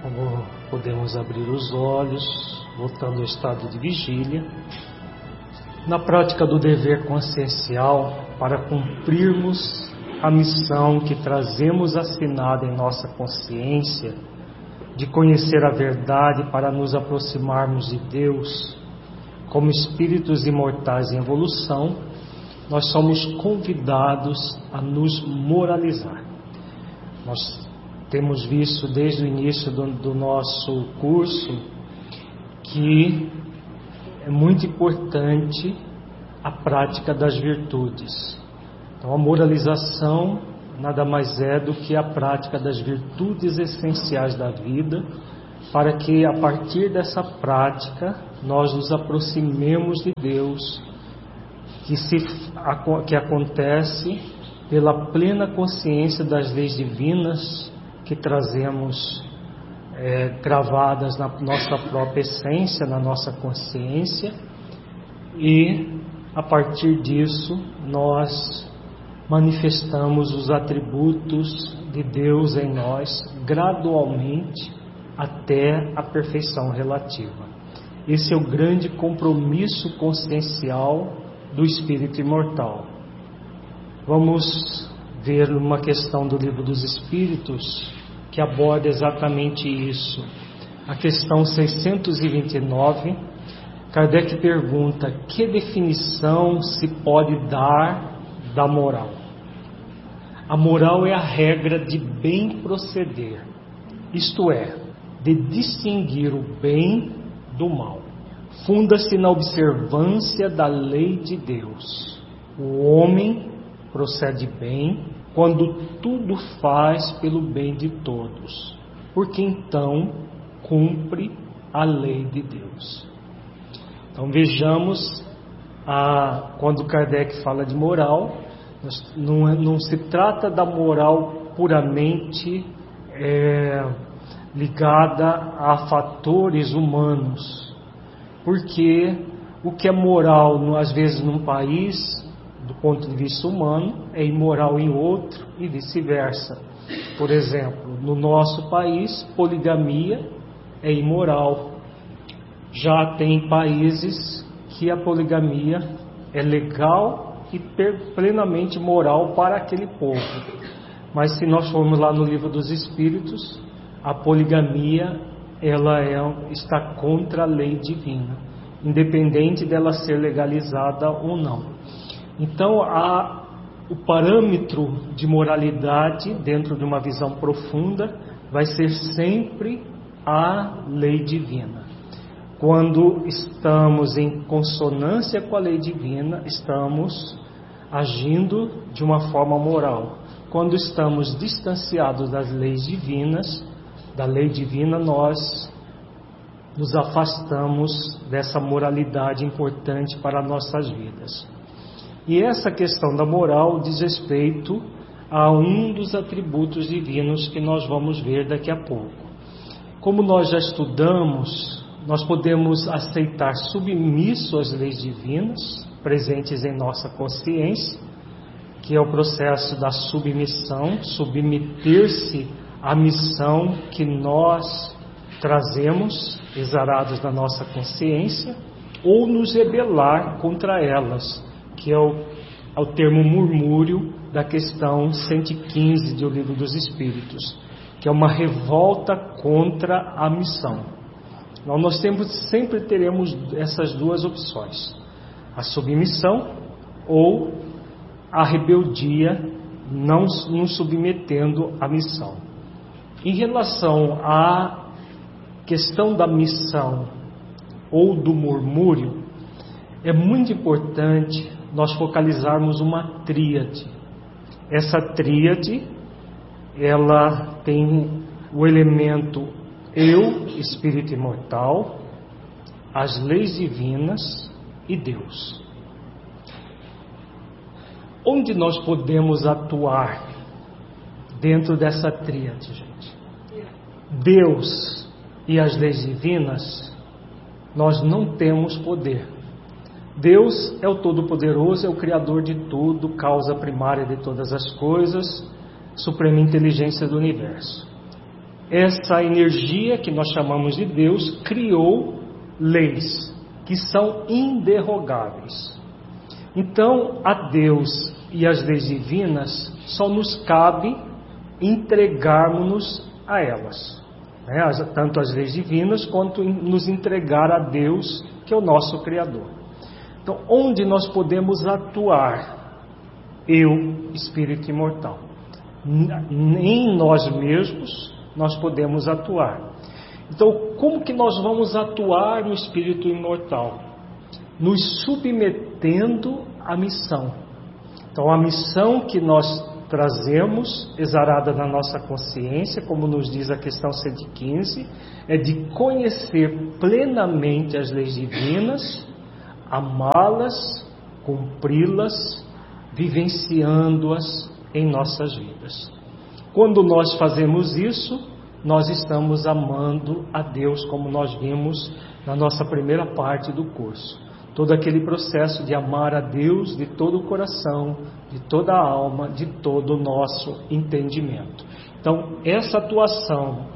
Como podemos abrir os olhos, voltando ao estado de vigília, na prática do dever consciencial, para cumprirmos a missão que trazemos assinada em nossa consciência, de conhecer a verdade para nos aproximarmos de Deus, como espíritos imortais em evolução, nós somos convidados a nos moralizar. Nós temos visto desde o início do nosso curso que é muito importante a prática das virtudes. Então, a moralização nada mais é do que a prática das virtudes essenciais da vida, para que a partir dessa prática nós nos aproximemos de Deus, que acontece pela plena consciência das leis divinas que trazemos gravadas na nossa própria essência, na nossa consciência, e a partir disso nós manifestamos os atributos de Deus em nós gradualmente até a perfeição relativa. Esse é o grande compromisso consciencial do espírito imortal. Vamos ver uma questão do Livro dos Espíritos que aborda exatamente isso. A questão 629, Kardec pergunta: que definição se pode dar da moral? A moral é a regra de bem proceder, isto é, de distinguir o bem do mal. Funda-se na observância da lei de Deus. O homem procede bem quando tudo faz pelo bem de todos, porque então cumpre a lei de Deus. Então vejamos, quando Kardec fala de moral, não se trata da moral puramente ligada a fatores humanos, porque o que é moral às vezes num país, do ponto de vista humano, é imoral em outro e vice-versa. Por exemplo, no nosso país, poligamia é imoral. Já tem países que a poligamia é legal e plenamente moral para aquele povo. Mas se nós formos lá no Livro dos Espíritos, a poligamia está contra a lei divina, independente dela ser legalizada ou não. Então, o parâmetro de moralidade, dentro de uma visão profunda, vai ser sempre a lei divina. Quando estamos em consonância com a lei divina, estamos agindo de uma forma moral. Quando estamos distanciados das leis divinas, da lei divina, nós nos afastamos dessa moralidade importante para nossas vidas. E essa questão da moral diz respeito a um dos atributos divinos que nós vamos ver daqui a pouco. Como nós já estudamos, nós podemos aceitar submisso às leis divinas presentes em nossa consciência, que é o processo da submissão, submeter-se à missão que nós trazemos, exarados na nossa consciência, ou nos rebelar contra elas, que é o termo murmúrio da questão 115 do Livro dos Espíritos, que é uma revolta contra a missão. Então, nós sempre teremos essas duas opções: a submissão ou a rebeldia, não nos submetendo à missão. Em relação à questão da missão ou do murmúrio, é muito importante nós focalizarmos uma tríade. Essa tríade, ela tem o elemento eu, espírito imortal, as leis divinas e Deus. Onde nós podemos atuar dentro dessa tríade, gente? Deus e as leis divinas, nós não temos poder. Deus é o Todo-Poderoso, é o Criador de tudo, causa primária de todas as coisas, suprema inteligência do universo. essa energia que nós chamamos de Deus criou leis que são inderrogáveis. Então, a Deus e as leis divinas só nos cabe entregarmos-nos a elas, né? Tanto as leis divinas quanto nos entregar a Deus, que é o nosso Criador. Então, onde nós podemos atuar? Eu, espírito imortal. Em nós mesmos nós podemos atuar. Então, como que nós vamos atuar no espírito imortal? Nos submetendo à missão. Então, a missão que nós trazemos, exarada na nossa consciência, como nos diz a questão 115, é de conhecer plenamente as leis divinas, amá-las, cumpri-las, vivenciando-as em nossas vidas. Quando nós fazemos isso, nós estamos amando a Deus, como nós vimos na nossa primeira parte do curso. Todo aquele processo de amar a Deus de todo o coração, de toda a alma, de todo o nosso entendimento. Então, essa atuação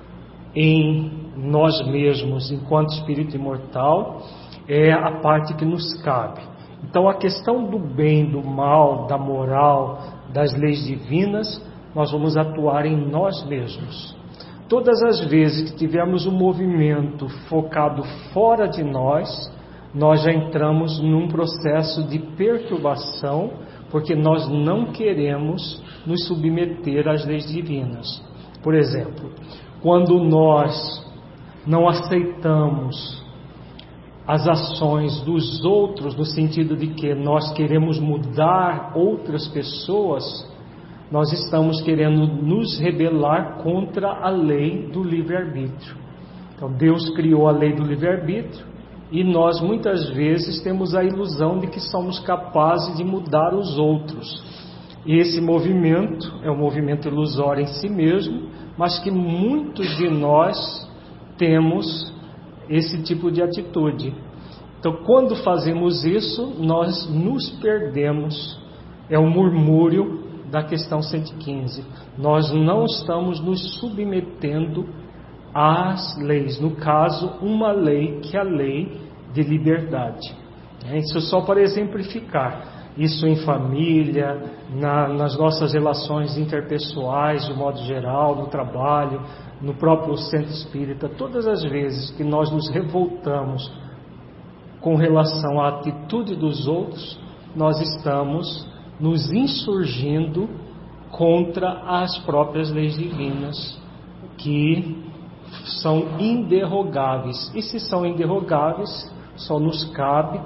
em nós mesmos, enquanto espírito imortal, é a parte que nos cabe. Então, a questão do bem, do mal, da moral, das leis divinas, nós vamos atuar em nós mesmos. Todas as vezes que tivermos um movimento focado fora de nós já entramos num processo de perturbação, porque nós não queremos nos submeter às leis divinas. Por exemplo, quando nós não aceitamos as ações dos outros, no sentido de que nós queremos mudar outras pessoas, nós estamos querendo nos rebelar contra a lei do livre-arbítrio. Então, Deus criou a lei do livre-arbítrio e nós muitas vezes temos a ilusão de que somos capazes de mudar os outros. E esse movimento é um movimento ilusório em si mesmo, mas que muitos de nós temos esse tipo de atitude. Então, quando fazemos isso, nós nos perdemos. É o murmúrio da questão 115. Nós não estamos nos submetendo às leis. No caso, uma lei que é a lei de liberdade. Isso só para exemplificar. Isso em família, nas nossas relações interpessoais, de modo geral, no trabalho, no próprio centro espírita. Todas as vezes que nós nos revoltamos com relação à atitude dos outros, nós estamos nos insurgindo contra as próprias leis divinas, que são inderrogáveis. E se são inderrogáveis, só nos cabe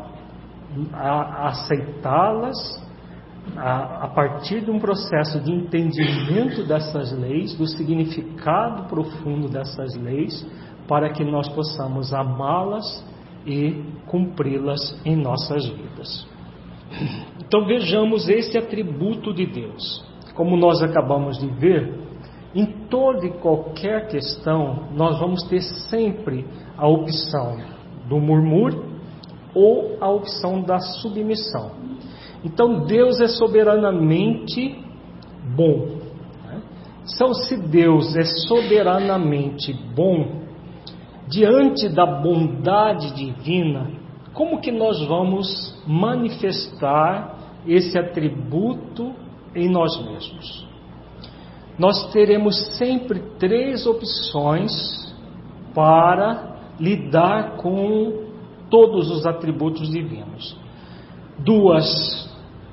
aceitá-las a partir de um processo de entendimento dessas leis, do significado profundo dessas leis, para que nós possamos amá-las e cumpri-las em nossas vidas. Então vejamos esse atributo de Deus. Como nós acabamos de ver, em toda e qualquer questão, nós vamos ter sempre a opção do murmúrio ou a opção da submissão. Então Deus é soberanamente bom. Então, se Deus é soberanamente bom, diante da bondade divina, como que nós vamos manifestar esse atributo em nós mesmos? Nós teremos sempre 3 opções para lidar com todos os atributos divinos. 2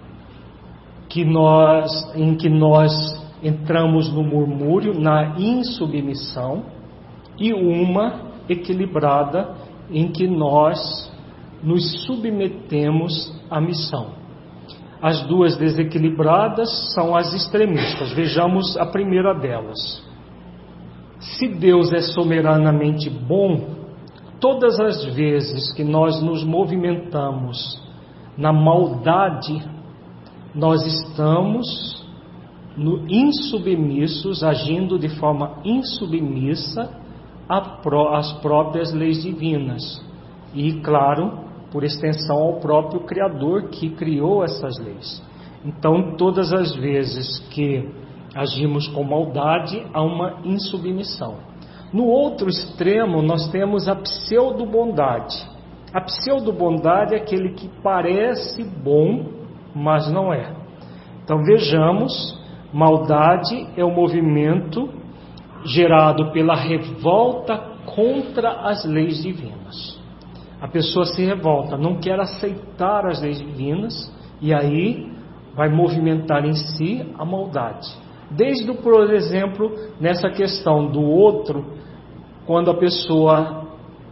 em que nós entramos no murmúrio, na insubmissão, e uma equilibrada em que nós nos submetemos à missão. As 2 desequilibradas são as extremistas. Vejamos a primeira delas. Se Deus é soberanamente bom, todas as vezes que nós nos movimentamos na maldade, nós estamos insubmissos, agindo de forma insubmissa às próprias leis divinas. E, claro, por extensão ao próprio Criador que criou essas leis. Então, todas as vezes que agimos com maldade, há uma insubmissão. No outro extremo, nós temos a pseudo-bondade. A pseudo-bondade é aquele que parece bom, mas não é. Então vejamos, maldade é o movimento gerado pela revolta contra as leis divinas. A pessoa se revolta, não quer aceitar as leis divinas, e aí vai movimentar em si a maldade. Desde, por exemplo, nessa questão do outro, quando a pessoa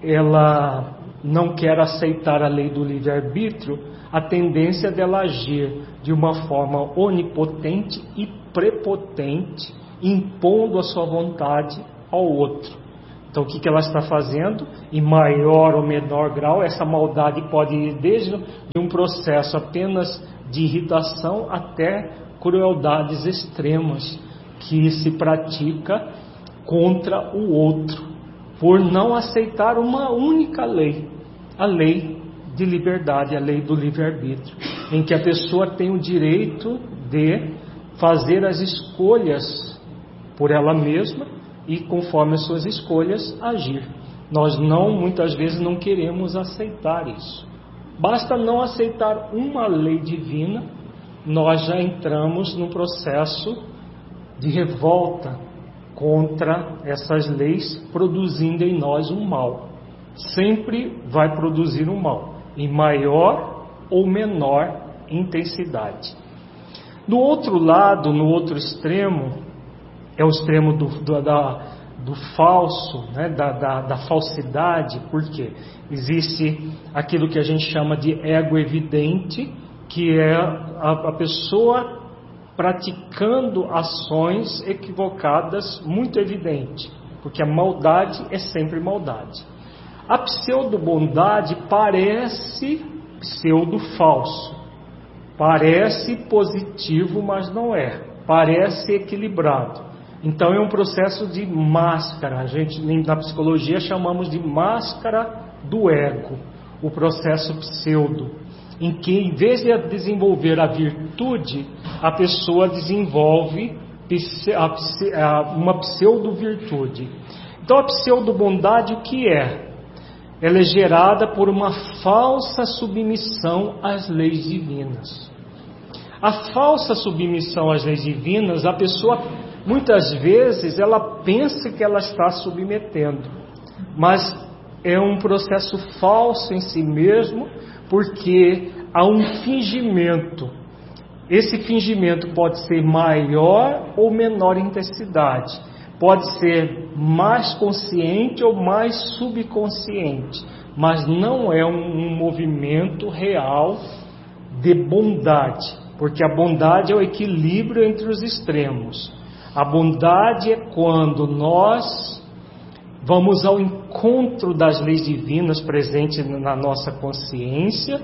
ela não quer aceitar a lei do livre-arbítrio, a tendência dela agir de uma forma onipotente e prepotente, impondo a sua vontade ao outro. Então o que ela está fazendo? Em maior ou menor grau, essa maldade pode ir desde um processo apenas de irritação até crueldades extremas que se pratica contra o outro, por não aceitar uma única lei, a lei de liberdade, a lei do livre-arbítrio, em que a pessoa tem o direito de fazer as escolhas por ela mesma e, conforme as suas escolhas, agir. Nós muitas vezes não queremos aceitar isso. Basta não aceitar uma lei divina, nós já entramos num processo de revolta contra essas leis, produzindo em nós um mal. Sempre vai produzir um mal, em maior ou menor intensidade. Do outro lado, no outro extremo, é o extremo do falso, né? da falsidade, porque existe aquilo que a gente chama de ego evidente, que é a pessoa praticando ações equivocadas muito evidente, porque a maldade é sempre maldade. A pseudo-bondade parece pseudo-falso, parece positivo, mas não é, parece equilibrado. Então é um processo de máscara, a gente na psicologia chamamos de máscara do ego, o processo pseudo, em que em vez de desenvolver a virtude, a pessoa desenvolve uma pseudo-virtude. Então a pseudo-bondade o que é? Ela é gerada por uma falsa submissão às leis divinas. A falsa submissão às leis divinas, a pessoa muitas vezes ela pensa que ela está submetendo, mas é um processo falso em si mesmo, porque há um fingimento. Esse fingimento pode ser maior ou menor intensidade, pode ser mais consciente ou mais subconsciente, mas não é um movimento real de bondade, porque a bondade é o equilíbrio entre os extremos. A bondade é quando nós vamos ao encontro das leis divinas presentes na nossa consciência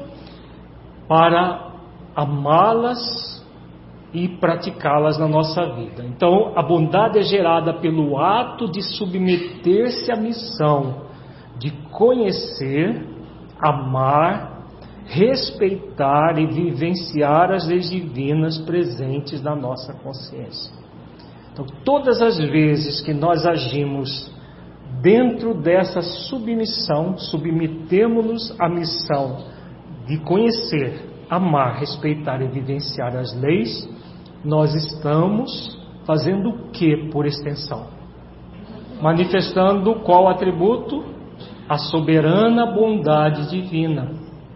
para amá-las e praticá-las na nossa vida. Então, a bondade é gerada pelo ato de submeter-se à missão de conhecer, amar, respeitar e vivenciar as leis divinas presentes na nossa consciência. Então, todas as vezes que nós agimos dentro dessa submissão, submetemos-nos à missão de conhecer, amar, respeitar e vivenciar as leis, nós estamos fazendo o que por extensão? Manifestando qual atributo? A soberana bondade divina.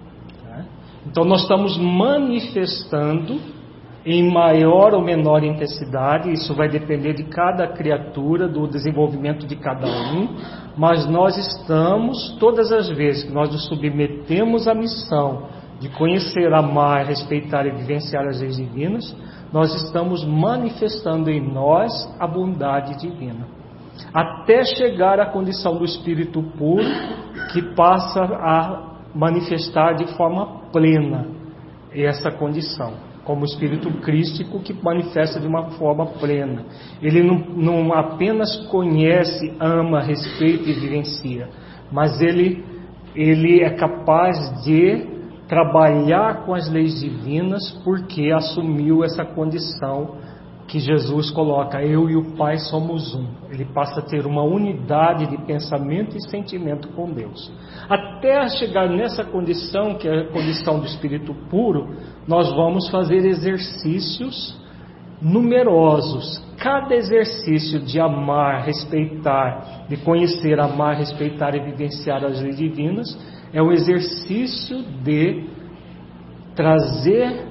Então nós estamos manifestando em maior ou menor intensidade, isso vai depender de cada criatura, do desenvolvimento de cada um, mas nós estamos, todas as vezes que nós nos submetemos à missão de conhecer, amar, respeitar e vivenciar as leis divinas, nós estamos manifestando em nós a bondade divina, até chegar à condição do Espírito puro, que passa a manifestar de forma plena essa condição, como o Espírito crístico que manifesta de uma forma plena. Ele não apenas conhece, ama, respeita e vivencia, mas ele é capaz de trabalhar com as leis divinas porque assumiu essa condição que Jesus coloca, eu e o Pai somos um. Ele passa a ter uma unidade de pensamento e sentimento com Deus. Até chegar nessa condição, que é a condição do Espírito puro, nós vamos fazer exercícios numerosos. Cada exercício de amar, respeitar, de conhecer, amar, respeitar e vivenciar as leis divinas, é o exercício de trazer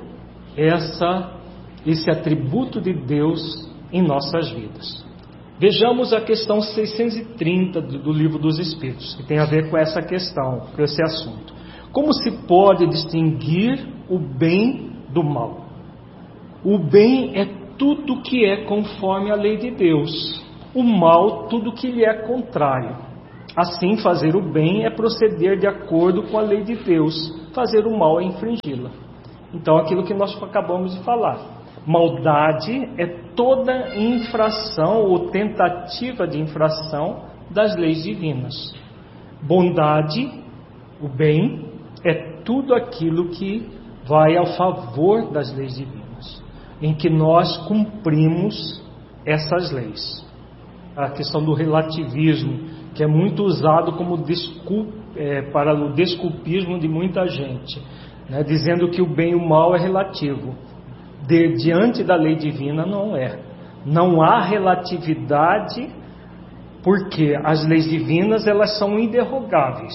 esse atributo de Deus em nossas vidas. Vejamos a questão 630 do Livro dos Espíritos, que tem a ver com essa questão, com esse assunto. Como se pode distinguir o bem do mal? O bem é tudo que é conforme a lei de Deus. O mal, tudo que lhe é contrário. Assim, fazer o bem é proceder de acordo com a lei de Deus. Fazer o mal é infringi-la. Então, aquilo que nós acabamos de falar. Maldade é toda infração ou tentativa de infração das leis divinas. Bondade, o bem, é tudo aquilo que vai ao favor das leis divinas, em que nós cumprimos essas leis. A questão do relativismo, que é muito usado como para o desculpismo de muita gente, né, dizendo que o bem e o mal é relativo. Diante da lei divina não é. Não há relatividade, porque as leis divinas elas são inderrogáveis.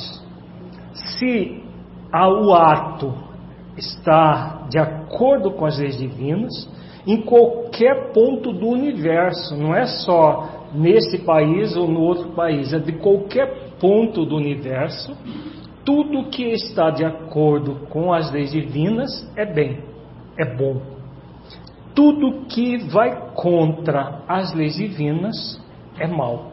Se o ato está de acordo com as leis divinas, em qualquer ponto do universo, não é só nesse país ou no outro país, é de qualquer ponto do universo, tudo que está de acordo com as leis divinas é bem, é bom. Tudo que vai contra as leis divinas é mal.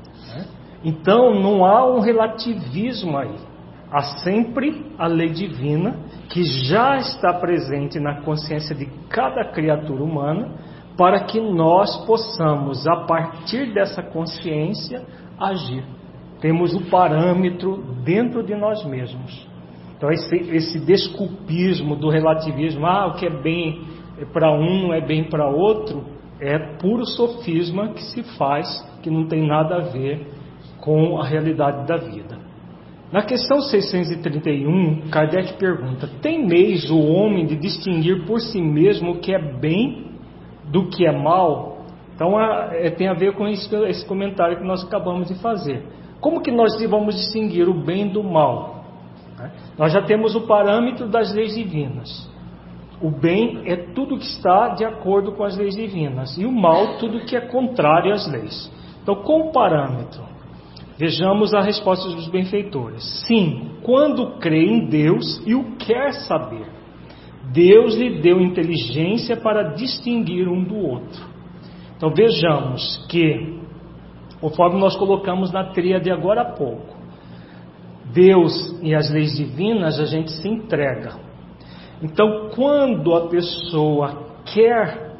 Então não há um relativismo aí. Há sempre a lei divina que já está presente na consciência de cada criatura humana, para que nós possamos, a partir dessa consciência, agir. Temos o parâmetro dentro de nós mesmos. Então esse desculpismo do relativismo, o que é bem para um não é bem para outro, é puro sofisma que se faz, que não tem nada a ver com a realidade da vida. Na questão 631, Kardec pergunta: temeis o homem de distinguir por si mesmo o que é bem do que é mal? Então tem a ver com esse comentário que nós acabamos de fazer. Como que nós vamos distinguir o bem do mal? Nós já temos o parâmetro das leis divinas. O bem é tudo que está de acordo com as leis divinas, e o mal, tudo que é contrário às leis. Então, com o parâmetro, vejamos a resposta dos benfeitores. Sim, quando crê em Deus e o quer saber, Deus lhe deu inteligência para distinguir um do outro. Então, vejamos que, conforme nós colocamos na tríade agora há pouco, Deus e as leis divinas, a gente se entrega. Então, quando a pessoa quer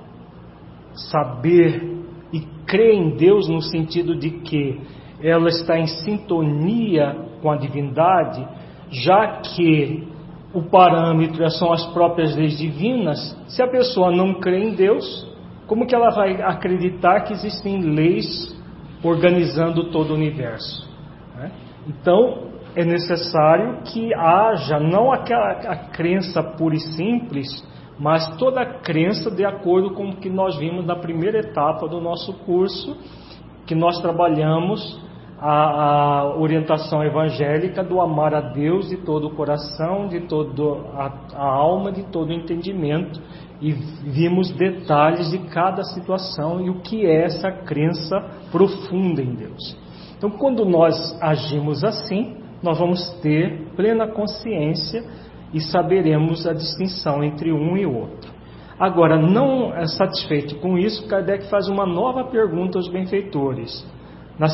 saber e crê em Deus no sentido de que ela está em sintonia com a divindade, já que o parâmetro são as próprias leis divinas, se a pessoa não crê em Deus, como que ela vai acreditar que existem leis organizando todo o universo? Então, é necessário que haja não a crença pura e simples, mas toda a crença de acordo com o que nós vimos na primeira etapa do nosso curso, que nós trabalhamos a orientação evangélica do amar a Deus de todo o coração, de toda a alma, de todo o entendimento, e vimos detalhes de cada situação e o que é essa crença profunda em Deus. Então, quando nós agimos assim, nós vamos ter plena consciência e saberemos a distinção entre um e outro. Agora, não satisfeito com isso, Kardec faz uma nova pergunta aos benfeitores. Na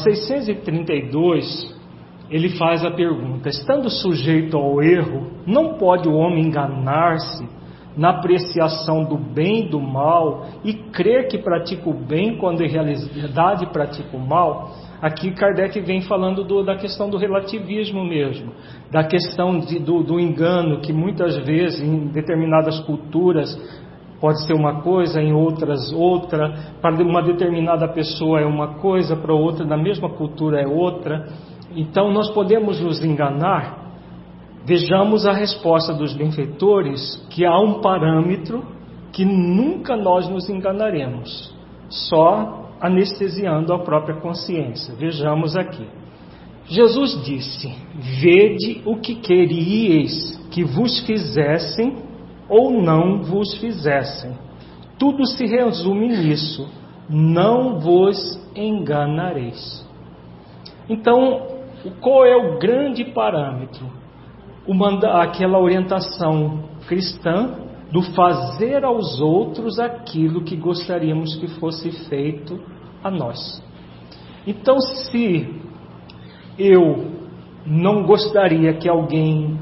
632, ele faz a pergunta: estando sujeito ao erro, não pode o homem enganar-se na apreciação do bem e do mal e crer que pratica o bem quando em realidade pratica o mal? Aqui Kardec vem falando da questão do relativismo mesmo, da questão do engano, que muitas vezes em determinadas culturas pode ser uma coisa, em outras outra. Para uma determinada pessoa é uma coisa, para outra, na mesma cultura é outra. Então nós podemos nos enganar. Vejamos a resposta dos benfeitores, que há um parâmetro que nunca nós nos enganaremos, só anestesiando a própria consciência. Vejamos aqui. Jesus disse: vede o que queríeis que vos fizessem ou não vos fizessem. Tudo se resume nisso: não vos enganareis. Então, qual é o grande parâmetro? Aquela orientação cristã do fazer aos outros aquilo que gostaríamos que fosse feito a nós. Então, se eu não gostaria que alguém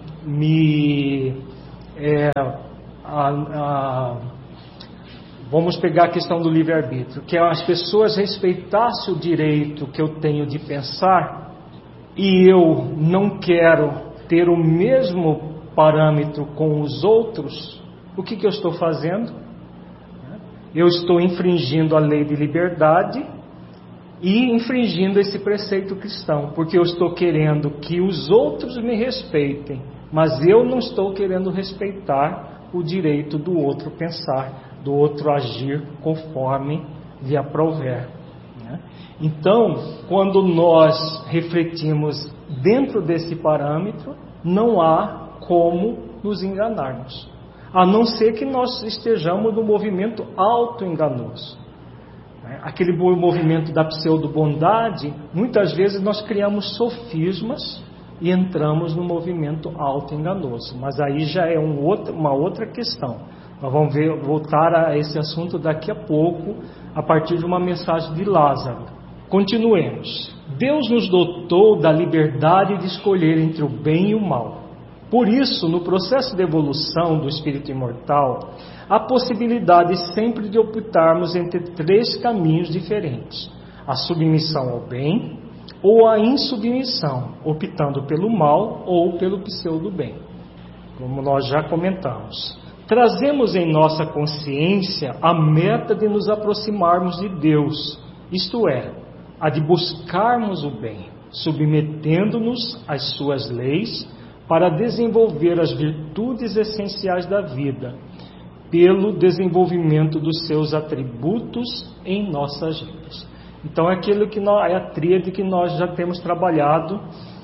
vamos pegar a questão do livre-arbítrio, que as pessoas respeitassem o direito que eu tenho de pensar, e eu não quero ter o mesmo parâmetro com os outros, o que eu estou fazendo? Eu estou infringindo a lei de liberdade e infringindo esse preceito cristão, porque eu estou querendo que os outros me respeitem, mas eu não estou querendo respeitar o direito do outro pensar, do outro agir conforme lhe aprouver. Então, quando nós refletimos dentro desse parâmetro, não há como nos enganarmos, a não ser que nós estejamos no movimento auto-enganoso. Aquele movimento da pseudo-bondade, muitas vezes nós criamos sofismas e entramos no movimento auto-enganoso, mas aí já é uma outra questão. Nós vamos voltar a esse assunto daqui a pouco, a partir de uma mensagem de Lázaro. Continuemos. Deus nos dotou da liberdade de escolher entre o bem e o mal. Por isso, no processo de evolução do espírito imortal, há possibilidade sempre de optarmos entre 3 caminhos diferentes: a submissão ao bem ou a insubmissão, optando pelo mal ou pelo pseudo-bem, como nós já comentamos. Trazemos em nossa consciência a meta de nos aproximarmos de Deus, isto é, a de buscarmos o bem, submetendo-nos às suas leis para desenvolver as virtudes essenciais da vida, pelo desenvolvimento dos seus atributos em nossas vidas. Então é aquilo que é a tríade que nós já temos trabalhado.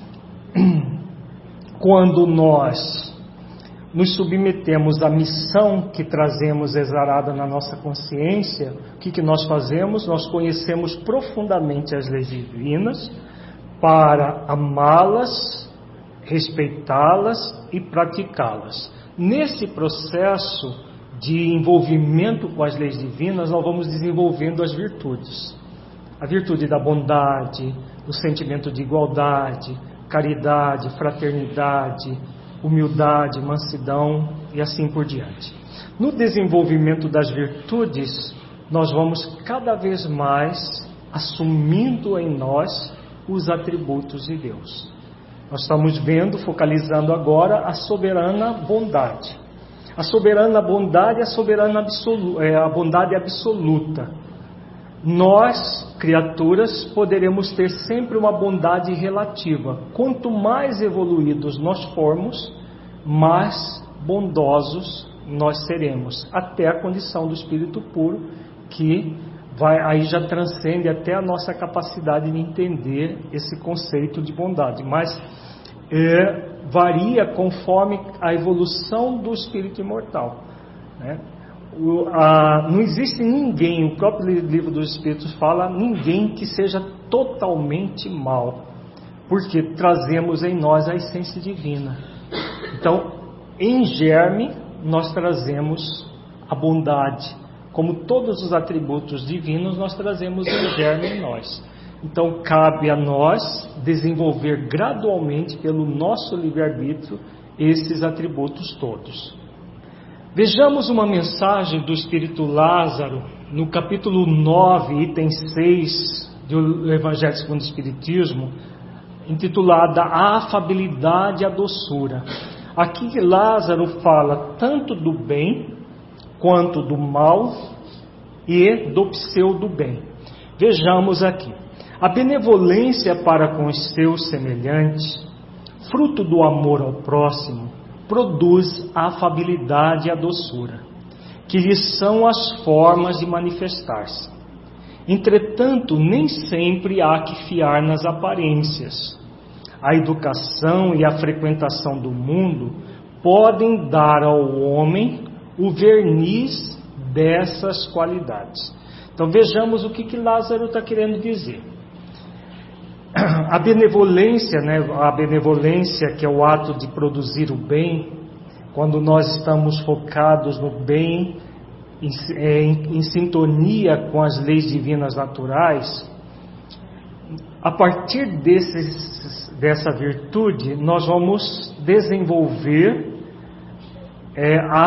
Quando nós nos submetemos à missão que trazemos exarada na nossa consciência, o que nós fazemos? Nós conhecemos profundamente as leis divinas para amá-las, respeitá-las e praticá-las. Nesse processo de envolvimento com as leis divinas, nós vamos desenvolvendo as virtudes. A virtude da bondade, do sentimento de igualdade, caridade, fraternidade, humildade, mansidão e assim por diante. No desenvolvimento das virtudes, nós vamos cada vez mais assumindo em nós os atributos de Deus. Nós estamos focalizando agora a soberana bondade. A soberana bondade é a bondade absoluta. Nós, criaturas, poderemos ter sempre uma bondade relativa. Quanto mais evoluídos nós formos, mais bondosos nós seremos, até a condição do espírito puro, que aí já transcende até a nossa capacidade de entender esse conceito de bondade. Mas varia conforme a evolução do espírito imortal, né? Não existe ninguém, o próprio livro dos Espíritos fala, ninguém que seja totalmente mal, porque trazemos em nós a essência divina. Então, em germe, nós trazemos a bondade, como todos os atributos divinos, nós trazemos em germe em nós. Então, cabe a nós desenvolver gradualmente, pelo nosso livre-arbítrio, esses atributos todos. Vejamos uma mensagem do Espírito Lázaro, no capítulo 9, item 6 do Evangelho segundo o Espiritismo, intitulada A Afabilidade e a Doçura. Aqui Lázaro fala tanto do bem quanto do mal e do pseudo-bem. Vejamos aqui. A benevolência para com os seus semelhantes, fruto do amor ao próximo, produz a afabilidade e a doçura, que lhes são as formas de manifestar-se. Entretanto, nem sempre há que fiar nas aparências. A educação e a frequentação do mundo podem dar ao homem o verniz dessas qualidades. Então vejamos o que Lázaro está querendo dizer. A benevolência, né, a benevolência, que é o ato de produzir o bem, quando nós estamos focados no bem, em sintonia com as leis divinas naturais, a partir dessa virtude nós vamos desenvolver a